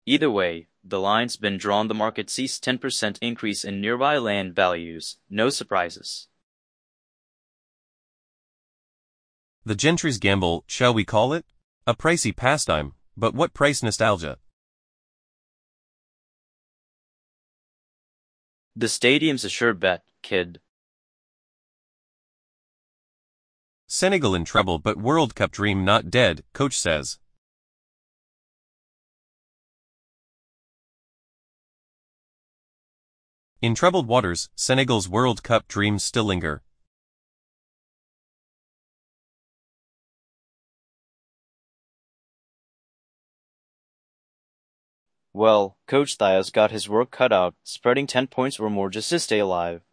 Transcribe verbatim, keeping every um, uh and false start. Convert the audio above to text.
Either way, the line's been drawn. The market sees ten percent increase in nearby land values. No surprises. The gentry's gamble, shall we call it? A pricey pastime, but what price nostalgia? The stadium's a sure bet, kid. Senegal in trouble but World Cup dream not dead, coach says. In troubled waters, Senegal's World Cup dreams still linger. Well, Coach Thia's got his work cut out, spreading ten points or more just to stay alive.